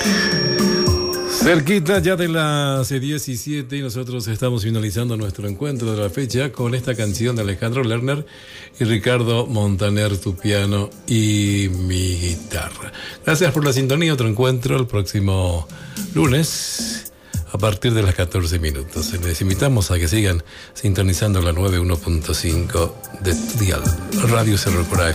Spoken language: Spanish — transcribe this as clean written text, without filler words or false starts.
Cerquita ya de las 17 y nosotros estamos finalizando nuestro encuentro de la fecha con esta canción de Alejandro Lerner y Ricardo Montaner, tu piano y mi guitarra. Gracias por la sintonía, otro encuentro el próximo lunes a partir de las 14 minutos. Les invitamos a que sigan sintonizando la 91.5 de Dial Radio Cerro Coraje.